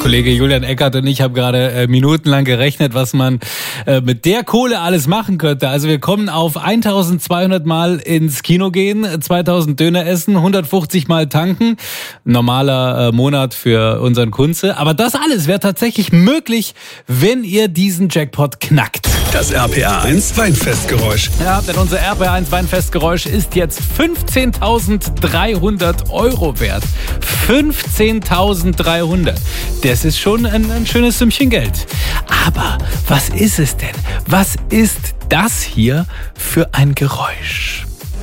Kollege Julian Eckert und ich haben gerade minutenlang gerechnet, was man mit der Kohle alles machen könnte. Also wir kommen auf 1200 Mal ins Kino gehen, 2000 Döner essen, 150 Mal tanken. Normaler Monat für unseren Kunze. Aber das alles wäre tatsächlich möglich, wenn ihr diesen Jackpot knackt. Das RPA1 Weinfestgeräusch. Ja, denn unser RPA1 Weinfestgeräusch ist jetzt 15.300 Euro wert. 15.300. Das ist schon ein schönes Sümmchen Geld. Aber was ist es denn? Was ist das hier für ein Geräusch?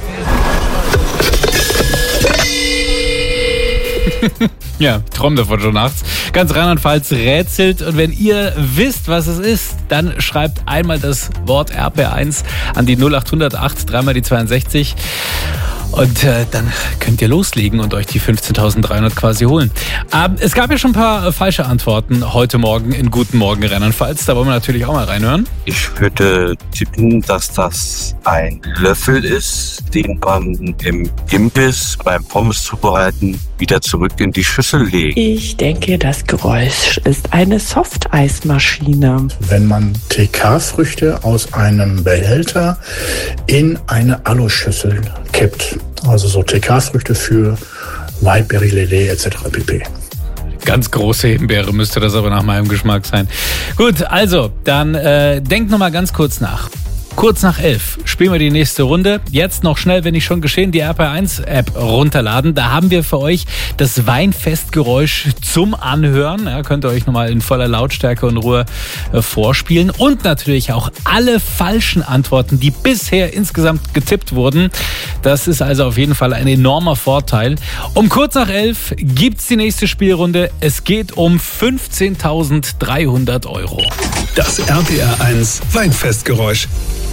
Ja, träumt davon schon nachts. Ganz Rheinland-Pfalz rätselt. Und wenn ihr wisst, was es ist, dann schreibt einmal das Wort RPR1 an die 0800 8 3 die 62. Und dann könnt ihr loslegen und euch die 15.300 quasi holen. Es gab ja schon ein paar falsche Antworten heute Morgen in Guten Morgen Rheinland-Pfalz. Da wollen wir natürlich auch mal reinhören. Ich würde tippen, dass das ein Löffel ist, den man im Imbiss beim Pommes zubereiten wieder zurück in die Schüssel legt. Ich denke, das Geräusch ist eine Softeismaschine. Wenn man TK-Früchte aus einem Behälter in eine Aluschüssel kippt. Also so TK-Früchte für Wildberry, Lillet etc. pp. Ganz große Himbeere müsste das aber nach meinem Geschmack sein. Gut, also, dann denkt nochmal ganz kurz nach. Kurz nach 11 spielen wir die nächste Runde. Jetzt noch schnell, wenn nicht schon geschehen, die RPR1-App runterladen. Da haben wir für euch das Weinfestgeräusch zum Anhören. Ja, könnt ihr euch nochmal in voller Lautstärke und Ruhe vorspielen. Und natürlich auch alle falschen Antworten, die bisher insgesamt getippt wurden. Das ist also auf jeden Fall ein enormer Vorteil. Um kurz nach 11 gibt's die nächste Spielrunde. Es geht um 15.300 Euro. Das RPR1 Weinfestgeräusch.